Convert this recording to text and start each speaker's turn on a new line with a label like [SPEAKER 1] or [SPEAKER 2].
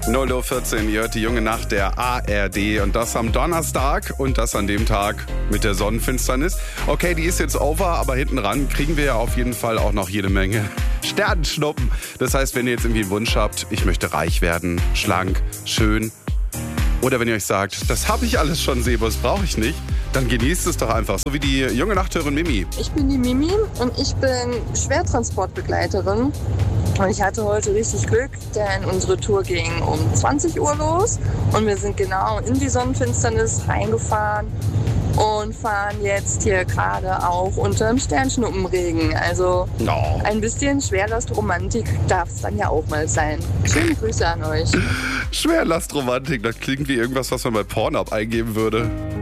[SPEAKER 1] 0:14 Uhr, ihr hört die junge Nacht der ARD und das am Donnerstag und das an dem Tag mit der Sonnenfinsternis. Okay, die ist jetzt over, aber hinten ran kriegen wir ja auf jeden Fall auch noch jede Menge Sternenschnuppen. Das heißt, wenn ihr jetzt irgendwie einen Wunsch habt, ich möchte reich werden, schlank, schön, oder wenn ihr euch sagt, das habe ich alles schon, Sebo, das brauche ich nicht, dann genießt es doch einfach. So wie die junge Nachthörerin Mimi.
[SPEAKER 2] Ich bin die Mimi und ich bin Schwertransportbegleiterin. Und ich hatte heute richtig Glück, denn unsere Tour ging um 20 Uhr los und wir sind genau in die Sonnenfinsternis reingefahren und fahren jetzt hier gerade auch unter dem Sternschnuppenregen. Also ein bisschen Schwerlastromantik darf es dann ja auch mal sein. Schöne Grüße an euch.
[SPEAKER 1] Schwerlastromantik, das klingt wie irgendwas, was man bei Pornhub eingeben würde.